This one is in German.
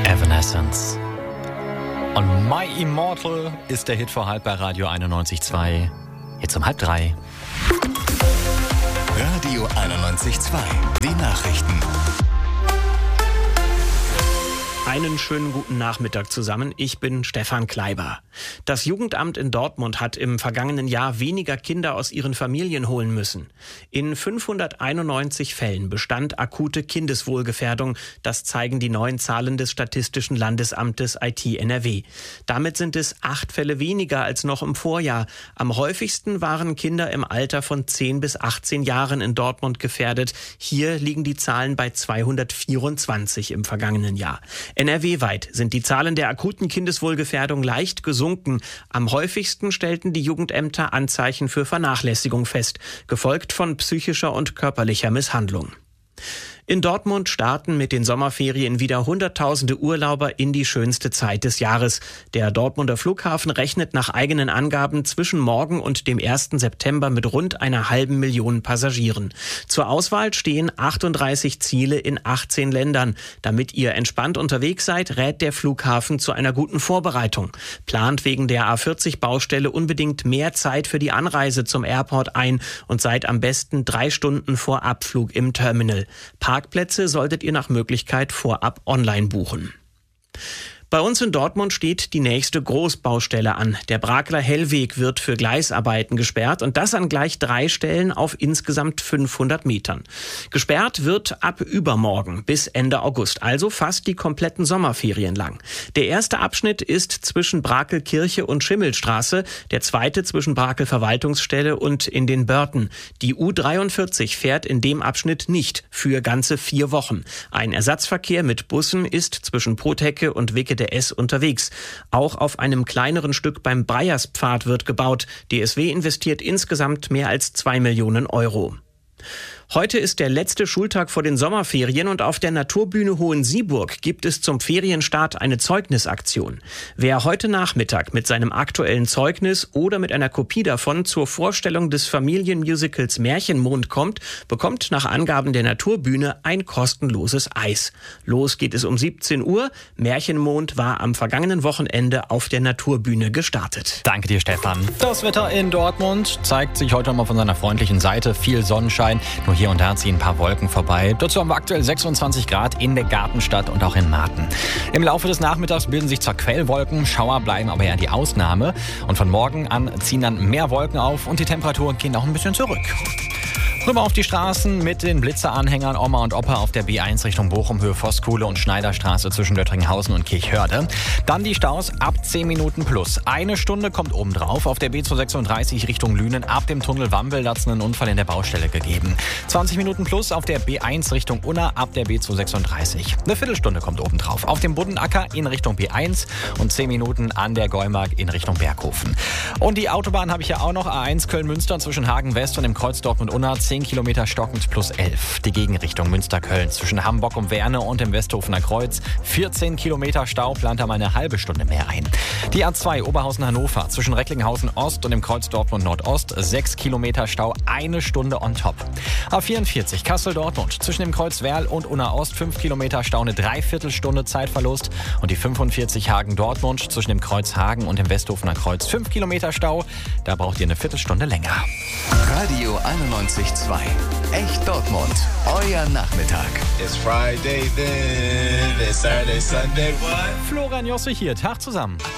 Evanescence. Und My Immortal ist der Hit für halb bei Radio 91.2. Jetzt um 2:30. Radio 91.2. Die Nachrichten. Einen schönen guten Nachmittag zusammen. Ich bin Stefan Kleiber. Das Jugendamt in Dortmund hat im vergangenen Jahr weniger Kinder aus ihren Familien holen müssen. In 591 Fällen bestand akute Kindeswohlgefährdung. Das zeigen die neuen Zahlen des Statistischen Landesamtes IT NRW. Damit sind es 8 Fälle weniger als noch im Vorjahr. Am häufigsten waren Kinder im Alter von 10 bis 18 Jahren in Dortmund gefährdet. Hier liegen die Zahlen bei 224 im vergangenen Jahr. NRW-weit sind die Zahlen der akuten Kindeswohlgefährdung leicht gesunken. Am häufigsten stellten die Jugendämter Anzeichen für Vernachlässigung fest, gefolgt von psychischer und körperlicher Misshandlung. In Dortmund starten mit den Sommerferien wieder Hunderttausende Urlauber in die schönste Zeit des Jahres. Der Dortmunder Flughafen rechnet nach eigenen Angaben zwischen morgen und dem 1. September mit rund 500.000 Passagieren. Zur Auswahl stehen 38 Ziele in 18 Ländern. Damit ihr entspannt unterwegs seid, rät der Flughafen zu einer guten Vorbereitung. Plant wegen der A40-Baustelle unbedingt mehr Zeit für die Anreise zum Airport ein und seid am besten 3 Stunden vor Abflug im Terminal. Parkplätze solltet ihr nach Möglichkeit vorab online buchen. Bei uns in Dortmund steht die nächste Großbaustelle an. Der Brakeler Hellweg wird für Gleisarbeiten gesperrt und das an gleich 3 Stellen auf insgesamt 500 Metern. Gesperrt wird ab übermorgen bis Ende August, also fast die kompletten Sommerferien lang. Der erste Abschnitt ist zwischen Brakelkirche und Schimmelstraße, der zweite zwischen Brakel Verwaltungsstelle und in den Börten. Die U43 fährt in dem Abschnitt nicht für ganze 4 Wochen. Ein Ersatzverkehr mit Bussen ist zwischen Prothecke und Wickede S unterwegs. Auch auf einem kleineren Stück beim Breierspfad wird gebaut. DSW investiert insgesamt mehr als 2 Millionen Euro. Heute ist der letzte Schultag vor den Sommerferien und auf der Naturbühne Hohensieburg gibt es zum Ferienstart eine Zeugnisaktion. Wer heute Nachmittag mit seinem aktuellen Zeugnis oder mit einer Kopie davon zur Vorstellung des Familienmusicals Märchenmond kommt, bekommt nach Angaben der Naturbühne ein kostenloses Eis. Los geht es um 17 Uhr. Märchenmond war am vergangenen Wochenende auf der Naturbühne gestartet. Danke dir, Stefan. Das Wetter in Dortmund zeigt sich heute mal von seiner freundlichen Seite. Viel Sonnenschein. Nur hier und da ziehen ein paar Wolken vorbei. Dazu haben wir aktuell 26 Grad in der Gartenstadt und auch in Marten. Im Laufe des Nachmittags bilden sich zwar Quellwolken, Schauer bleiben aber eher die Ausnahme. Und von morgen an ziehen dann mehr Wolken auf und die Temperaturen gehen auch ein bisschen zurück. Rüber auf die Straßen mit den Blitzeranhängern Oma und Opa auf der B1 Richtung Bochum, Höhe Vosskuhle und Schneiderstraße zwischen Döttringhausen und Kirchhörde. Dann die Staus ab 10 Minuten plus. 1 Stunde kommt obendrauf auf der B236 Richtung Lünen ab dem Tunnel Wambel. Da hat es einen Unfall in der Baustelle gegeben. 20 Minuten plus auf der B1 Richtung Unna ab der B236. Eine Viertelstunde kommt obendrauf auf dem Buddenacker in Richtung B1 und 10 Minuten an der Geumark in Richtung Berghofen. Und die Autobahn habe ich ja auch noch. A1 Köln-Münster zwischen Hagen West und dem Kreuz Dortmund-Unna. 10 Kilometer stockend plus 11. Die Gegenrichtung Münster-Köln zwischen Hamburg und Werne und dem Westhofener Kreuz. 14 Kilometer Stau, plant da mal eine halbe Stunde mehr ein. Die A2 Oberhausen-Hannover zwischen Recklinghausen Ost und dem Kreuz Dortmund-Nordost. 6 Kilometer Stau, 1 Stunde on top. A44 Kassel-Dortmund zwischen dem Kreuz Werl und Unna Ost. 5 Kilometer Stau, eine Dreiviertelstunde Zeitverlust. Und die 45 Hagen-Dortmund zwischen dem Kreuz Hagen und dem Westhofener Kreuz. 5 Kilometer Stau, da braucht ihr eine Viertelstunde länger. Radio 91.2. Echt Dortmund. Euer Nachmittag. It's Friday then, it's Saturday, Sunday, what? Florian Josse hier, Tag zusammen.